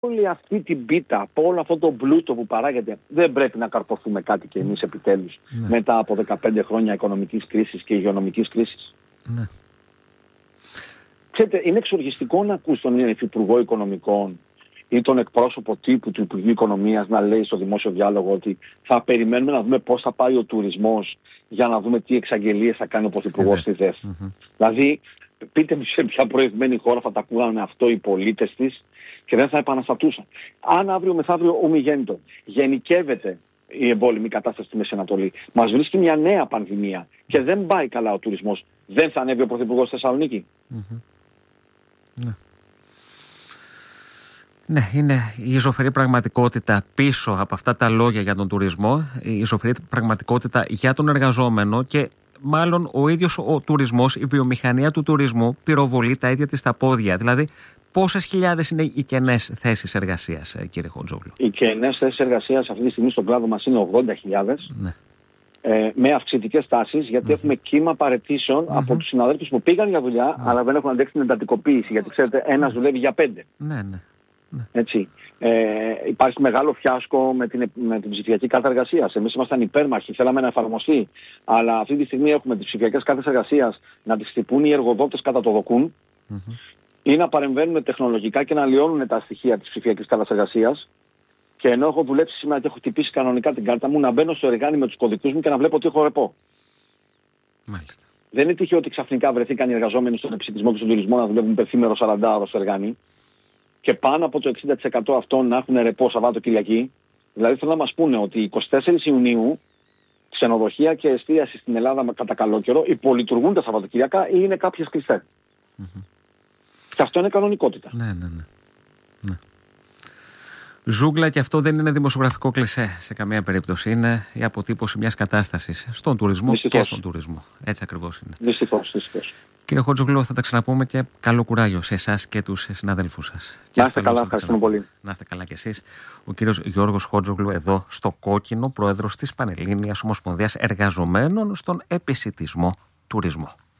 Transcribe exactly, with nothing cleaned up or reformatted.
όλη αυτή την πίτα, από όλο αυτό το πλούτο που παράγεται, δεν πρέπει να καρποθούμε κάτι κι εμείς επιτέλους, ναι. μετά από δεκαπέντε χρόνια οικονομικής κρίσης και υγειονομικής κρίσης. Ναι. Ξέρετε, είναι εξοργιστικό να ακούς τον Υφυπουργό Οικονομικών ή τον εκπρόσωπο τύπου του Υπουργείου Οικονομίας να λέει στο δημόσιο διάλογο ότι θα περιμένουμε να δούμε πώς θα πάει ο τουρισμός για να δούμε τι εξαγγελίες θα κάνει ο Πρωθυπουργός στη ΔΕΘ. Mm-hmm. Δηλαδή, πείτε μου σε ποια προηγμένη χώρα θα τα ακούγανε αυτό οι πολίτες της και δεν θα επαναστατούσαν. Αν αύριο μεθαύριο ομιγέννητο γενικεύεται η εμπόλεμη κατάσταση στη Μέση Ανατολή, μας βρίσκει μια νέα πανδημία και δεν πάει καλά ο τουρισμός, δεν θα ανέβει ο Πρωθυπουργός στη Θεσσαλονίκη? Mm-hmm. Ναι. Ναι, είναι η ζωφερή πραγματικότητα πίσω από αυτά τα λόγια για τον τουρισμό, η ζωφερή πραγματικότητα για τον εργαζόμενο και μάλλον ο ίδιος ο τουρισμός, η βιομηχανία του τουρισμού πυροβολεί τα ίδια της τα πόδια. Δηλαδή, πόσες χιλιάδες είναι οι κενές θέσεις εργασίας, κύριε Χοντζόγλου? Οι κενές θέσεις εργασίας αυτή τη στιγμή στον κλάδο μας είναι ογδόντα χιλιάδες. Ναι. Ε, με αυξητικές τάσεις, γιατί mm-hmm. έχουμε κύμα παραιτήσεων mm-hmm. από τους συναδέλφους που πήγαν για δουλειά, mm-hmm. αλλά δεν έχουν αντέξει την εντατικοποίηση. Γιατί ξέρετε, ένας δουλεύει για πέντε. Ναι, ναι. Έτσι. Ε, υπάρχει μεγάλο φιάσκο με την, με την ψηφιακή κάρτα εργασίας. Εμείς ήμασταν υπέρμαχοι, θέλαμε να εφαρμοστεί. Αλλά αυτή τη στιγμή έχουμε τις ψηφιακές κάρτες εργασίας να τις χτυπούν οι εργοδότες κατά το δοκούν mm-hmm. ή να παρεμβαίνουν τεχνολογικά και να λιώνουν τα στοιχεία της ψηφιακής κάρτας εργασίας. Και ενώ έχω δουλέψει σήμερα και έχω χτυπήσει κανονικά την κάρτα μου, να μπαίνω στο εργάνι με τους κωδικούς μου και να βλέπω ότι έχω ρεπό. Μάλιστα. Δεν είναι τυχαίο ότι ξαφνικά βρεθήκαν οι εργαζόμενοι στον επισιτισμό και στον τουρισμό να δουλεύουν πενθήμερο σαράντα ώρο στο εργάνι. Και πάνω από το εξήντα τοις εκατό αυτών να έχουν ρεπό Σαββάτο-Κυριακή. Δηλαδή θέλω να μας πούνε ότι εικοστή τέταρτη Ιουνίου ξενοδοχεία και εστίαση στην Ελλάδα κατά καλό καιρό υπολειτουργούν τα Σαββατοκυριακά ή είναι κάποιες κλειστές. Mm-hmm. Και αυτό είναι κανονικότητα. Ναι, ναι, ναι. ναι. Ζούγκλα, και αυτό δεν είναι δημοσιογραφικό κλισέ σε καμία περίπτωση. Είναι η αποτύπωση μιας κατάστασης στον τουρισμό δυστυχώς. Και στον τουρισμό. Έτσι ακριβώς είναι. Δυστυχώς, δυστυχώς. Κύριε Χοντζόγλου, θα τα ξαναπούμε και καλό κουράγιο σε εσάς και τους συναδέλφους σας. Να είστε καλά, ευχαριστούμε πολύ. Να είστε καλά κι εσείς. Ο κύριος Γιώργος Χοντζόγλου εδώ στο Κόκκινο, πρόεδρος της Πανελλήνιας Ομοσπονδίας Εργαζομένων στον Επισιτισμό Τουρισμό.